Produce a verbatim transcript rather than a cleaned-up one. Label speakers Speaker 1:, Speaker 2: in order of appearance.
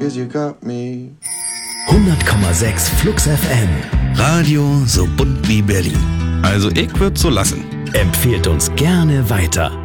Speaker 1: 'cause you got me.
Speaker 2: hundert Komma sechs Flux F M.
Speaker 3: Radio so bunt wie Berlin.
Speaker 4: Also ich würd so lassen.
Speaker 2: Empfehlt uns gerne weiter.